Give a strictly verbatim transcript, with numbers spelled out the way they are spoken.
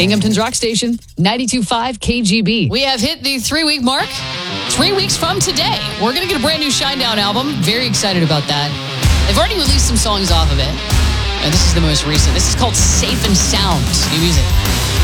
Binghamton's Rock Station, ninety-two point five K G B. We have hit the three-week mark. Three weeks from today, we're going to get a brand new Shinedown album. Very excited about that. They've already released some songs off of it. And this is the most recent. This is called Safe and Sound. New music.